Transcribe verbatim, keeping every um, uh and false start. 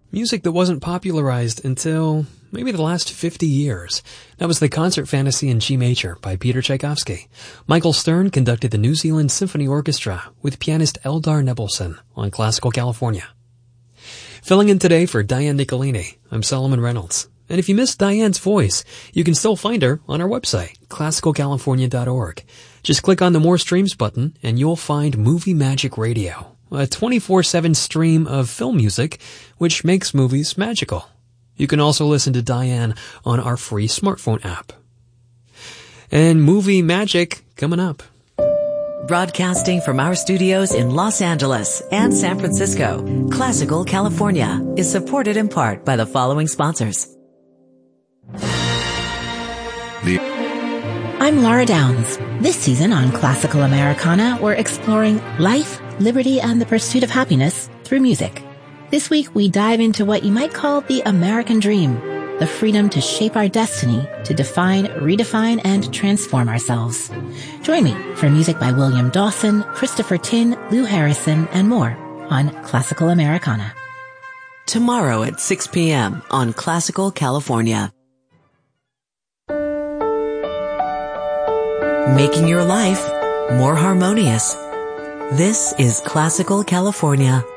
music that wasn't popularized until maybe the last fifty years. That was the Concert Fantasy in G Major by Peter Tchaikovsky. Michael Stern conducted the New Zealand Symphony Orchestra with pianist Eldar Nebelson on Classical California. Filling in today for Diane Nicolini, I'm Solomon Reynolds. And if you missed Diane's voice, you can still find her on our website, classical california dot org. Just click on the More Streams button and you'll find Movie Magic Radio, a twenty-four seven stream of film music which makes movies magical. You can also listen to Diane on our free smartphone app. And Movie Magic coming up. Broadcasting from our studios in Los Angeles and San Francisco, Classical California is supported in part by the following sponsors. The I'm Laura Downs. This season on Classical Americana, we're exploring life, liberty, and the pursuit of happiness through music. This week, we dive into what you might call the American dream, the freedom to shape our destiny, to define, redefine, and transform ourselves. Join me for music by William Dawson, Christopher Tin, Lou Harrison, and more on Classical Americana. Tomorrow at six p.m. on Classical California. Making your life more harmonious. This is Classical California.